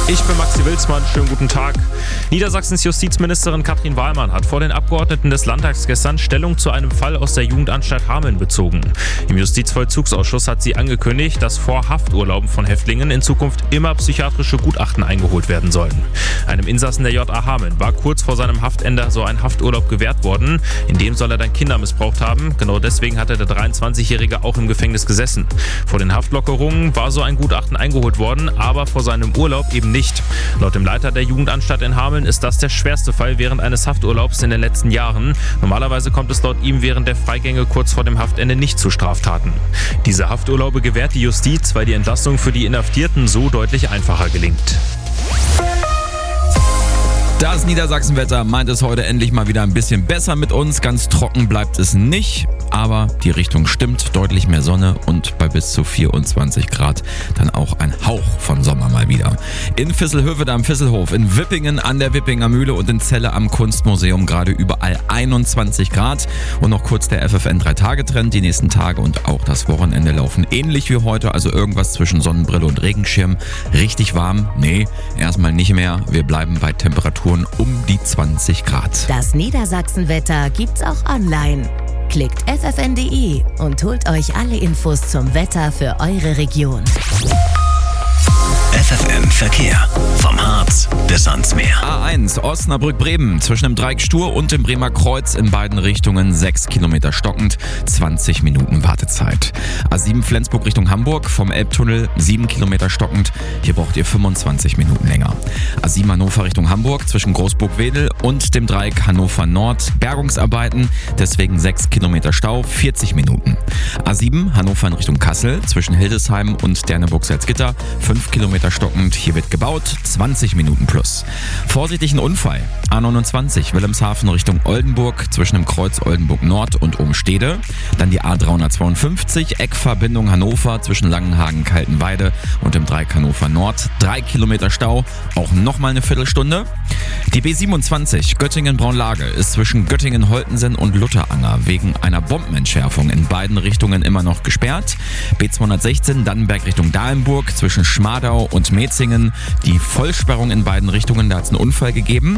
Ich bin Maxi Wilsmann, schönen guten Tag. Niedersachsens Justizministerin Katrin Wahlmann hat vor den Abgeordneten des Landtags gestern Stellung zu einem Fall aus der Jugendanstalt Hameln bezogen. Im Justizvollzugsausschuss hat sie angekündigt, dass vor Hafturlauben von Häftlingen in Zukunft immer psychiatrische Gutachten eingeholt werden sollen. Einem Insassen der JA Hameln war kurz vor seinem Haftende so ein Hafturlaub gewährt worden. In dem soll er dann Kinder missbraucht haben. Genau deswegen hatte der 23-Jährige auch im Gefängnis gesessen. Vor den Haftlockerungen war so ein Gutachten eingeholt worden, aber vor seinem Urlaub eben nicht. Laut dem Leiter der Jugendanstalt in Hameln ist das der schwerste Fall während eines Hafturlaubs in den letzten Jahren. Normalerweise kommt es laut ihm während der Freigänge kurz vor dem Haftende nicht zu Straftaten. Diese Hafturlaube gewährt die Justiz, weil die Entlassung für die Inhaftierten so deutlich einfacher gelingt. Das Niedersachsenwetter meint es heute endlich mal wieder ein bisschen besser mit uns. Ganz trocken bleibt es nicht, aber die Richtung stimmt. Deutlich mehr Sonne und bei bis zu 24 Grad dann auch ein Hauch von Sommer mal wieder. In Visselhövede am Visselhof, in Wippingen an der Wippinger Mühle und in Celle am Kunstmuseum gerade überall 21 Grad. Und noch kurz der FFN 3-Tage-Trend. Die nächsten Tage und auch das Wochenende laufen ähnlich wie heute. Also irgendwas zwischen Sonnenbrille und Regenschirm. Richtig warm? Nee, erstmal nicht mehr. Wir bleiben bei Temperaturen um die 20 Grad. Das Niedersachsenwetter gibt's auch online. Klickt ffn.de und holt euch alle Infos zum Wetter für eure Region. FFN Verkehr. Vom Harz bis ans Meer. A1 Osnabrück-Bremen zwischen dem Dreieck Stur und dem Bremer Kreuz in beiden Richtungen 6 Kilometer stockend, 20 Minuten Wartezeit. A7 Flensburg Richtung Hamburg vom Elbtunnel 7 Kilometer stockend, hier braucht ihr 25 Minuten länger. A7 Hannover Richtung Hamburg zwischen Großburg-Wedel und dem Dreieck Hannover Nord Bergungsarbeiten, deswegen 6 Kilometer Stau, 40 Minuten. A7 Hannover in Richtung Kassel zwischen Hildesheim und Derneburg-Salzgitter 5 Kilometer stockend, hier wird gebaut, 20 Minuten plus. Vorsichtig ein Unfall. A29 Wilhelmshaven Richtung Oldenburg zwischen dem Kreuz Oldenburg Nord und Ohnstede. Dann die A352 Eckverbindung Hannover zwischen Langenhagen-Kaltenweide und dem Dreieck Hannover Nord. 3 Kilometer Stau, auch nochmal eine Viertelstunde. Die B27 Göttingen-Braunlage ist zwischen Göttingen-Holtensen und Lutteranger wegen einer Bombenentschärfung in beiden Richtungen immer noch gesperrt. B216 Dannenberg Richtung Dahlenburg zwischen Schmadau und Metzingen. Die Vollsperrung in beiden Richtungen, da hat es einen Unfall gegeben.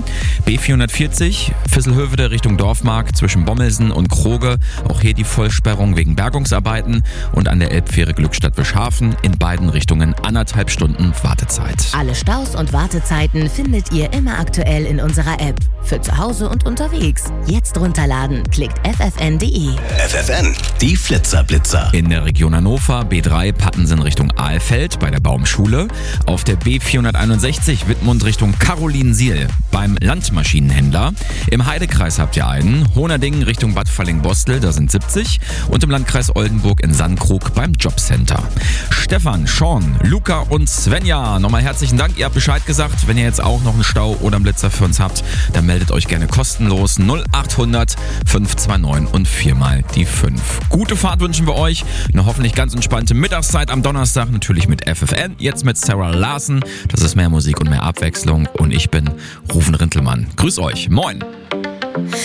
B440 Visselhövede Richtung Dorfmark zwischen Bommelsen und Kroge. Auch hier die Vollsperrung wegen Bergungsarbeiten. Und an der Elbfähre Glückstadt-Wischhafen in beiden Richtungen 1,5 Stunden Wartezeit. Alle Staus und Wartezeiten findet ihr immer aktuell in unserer App. Für zu Hause und unterwegs. Jetzt runterladen. Klickt ffn.de. FFN, die Flitzer-Blitzer. In der Region Hannover B3 Pattensen Richtung Ahlfeld bei der Baumschule. Auf der B461 Wittmund Richtung Carolinsiel beim Landmaschinenhändler. Im Heidekreis habt ihr einen. Honerding Richtung Bad Falling-Bostel, da sind 70. Und im Landkreis Oldenburg in Sandkrug beim Jobcenter. Stefan, Sean, Luca und Svenja, nochmal herzlichen Dank. Ihr habt Bescheid gesagt. Wenn ihr jetzt auch noch einen Stau oder einen Blitzer für uns habt, dann meldet euch gerne kostenlos 0800 529 und 4 mal die 5. Gute Fahrt wünschen wir euch. Eine hoffentlich ganz entspannte Mittagszeit am Donnerstag. Natürlich mit FFN. Jetzt mit Sarah Larsen. Das ist mehr Musik und mehr Abwechslung. Und ich bin Rufen Rintelmann. Grüß euch. Moin.